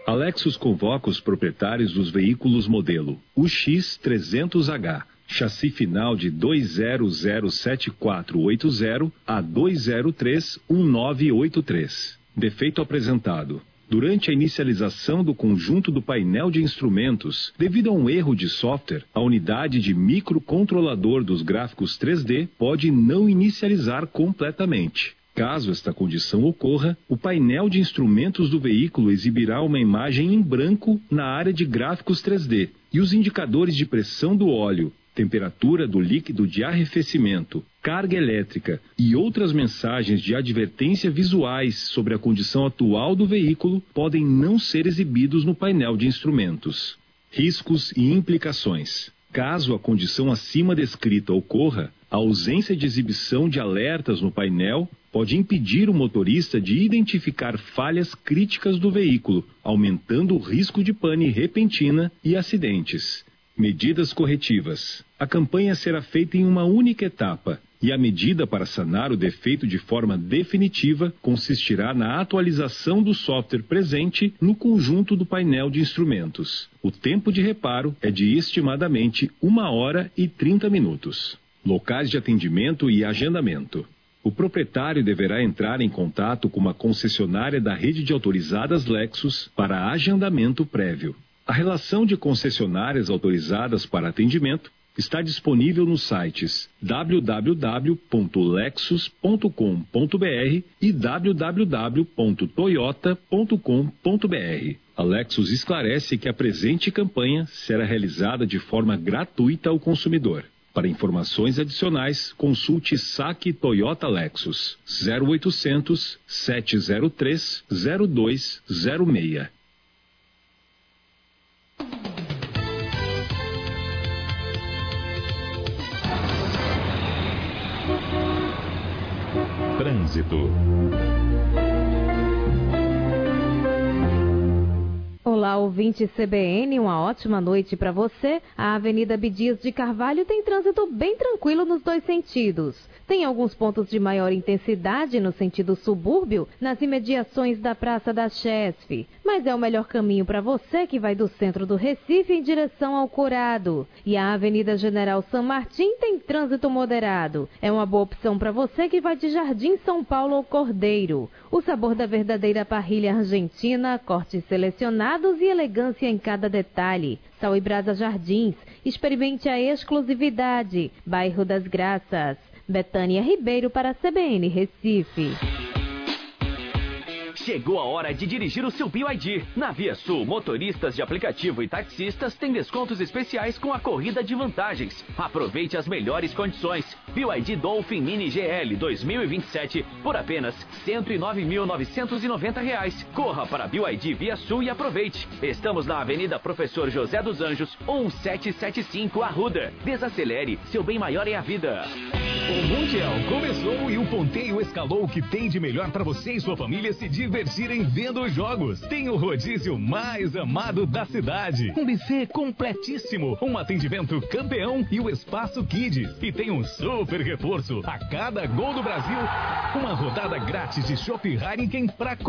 A Lexus convoca os proprietários dos veículos modelo UX300H, chassi final de 2007480 a 2031983. Defeito apresentado: durante a inicialização do conjunto do painel de instrumentos, devido a um erro de software, a unidade de microcontrolador dos gráficos 3D pode não inicializar completamente. Caso esta condição ocorra, o painel de instrumentos do veículo exibirá uma imagem em branco na área de gráficos 3D e os indicadores de pressão do óleo, temperatura do líquido de arrefecimento, carga elétrica e outras mensagens de advertência visuais sobre a condição atual do veículo podem não ser exibidos no painel de instrumentos. Riscos e implicações. Caso a condição acima descrita ocorra, a ausência de exibição de alertas no painel pode impedir o motorista de identificar falhas críticas do veículo, aumentando o risco de pane repentina e acidentes. Medidas corretivas. A campanha será feita em uma única etapa e a medida para sanar o defeito de forma definitiva consistirá na atualização do software presente no conjunto do painel de instrumentos. O tempo de reparo é de estimadamente 1 hora e 30 minutos. Locais de atendimento e agendamento. O proprietário deverá entrar em contato com uma concessionária da rede de autorizadas Lexus para agendamento prévio. A relação de concessionárias autorizadas para atendimento está disponível nos sites www.lexus.com.br e www.toyota.com.br. A Lexus esclarece que a presente campanha será realizada de forma gratuita ao consumidor. Para informações adicionais, consulte Saque Toyota Lexus 0800 703 0206. Trânsito. Olá, ouvinte CBN, uma ótima noite para você. A Avenida Abdias de Carvalho tem trânsito bem tranquilo nos dois sentidos. Tem alguns pontos de maior intensidade no sentido subúrbio, nas imediações da Praça da Chesf. Mas é o melhor caminho para você que vai do centro do Recife em direção ao Corado. E a Avenida General San Martín tem trânsito moderado. É uma boa opção para você que vai de Jardim São Paulo ao Cordeiro. O sabor da verdadeira parrilha argentina, cortes selecionados e elegância em cada detalhe. Sal e Brasa Jardins. Experimente a exclusividade. Bairro das Graças. Betânia Ribeiro para a CBN Recife. Chegou a hora de dirigir o seu BYD. Na Via Sul, motoristas de aplicativo e taxistas têm descontos especiais com a corrida de vantagens. Aproveite as melhores condições. BYD Dolphin Mini GL 2027 por apenas R$ 109.990. Corra para BYD Via Sul e aproveite. Estamos na Avenida Professor José dos Anjos, 1775 Arruda. Desacelere, seu bem maior é a vida. O Mundial começou e o ponteio escalou o que tem de melhor para você e sua família se divertirem vendo os jogos. Tem o rodízio mais amado da cidade, um buffet completíssimo, um atendimento campeão e o espaço Kids. E tem um super reforço: a cada gol do Brasil, uma rodada grátis de Chopp Heineken para